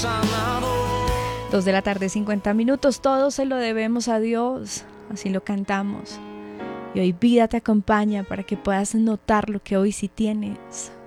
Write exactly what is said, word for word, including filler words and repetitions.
Dos de la tarde, cincuenta minutos. Todo se lo debemos a Dios. Así lo cantamos. Y hoy vida te acompaña para que puedas notar lo que hoy sí tienes.